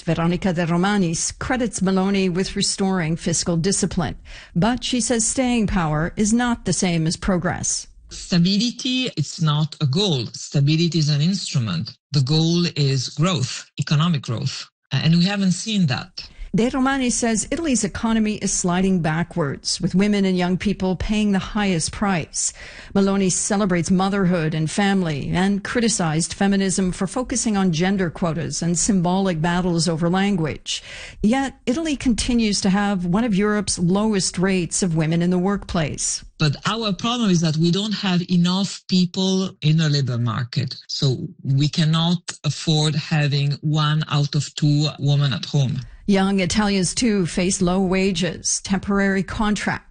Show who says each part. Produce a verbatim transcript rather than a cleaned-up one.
Speaker 1: Veronica De Romanis, credits Meloni with restoring fiscal discipline. But she says staying power is not the same as progress.
Speaker 2: Stability, it's not a goal. Stability is an instrument. The goal is growth, economic growth. And we haven't seen that.
Speaker 1: De Romani says Italy's economy is sliding backwards, with women and young people paying the highest price. Meloni celebrates motherhood and family and criticized feminism for focusing on gender quotas and symbolic battles over language. Yet, Italy continues to have one of Europe's lowest rates of women in the workplace.
Speaker 2: But our problem is that we don't have enough people in the labor market. So we cannot afford having one out of two women at home.
Speaker 1: Young Italians, too, face low wages, temporary contracts,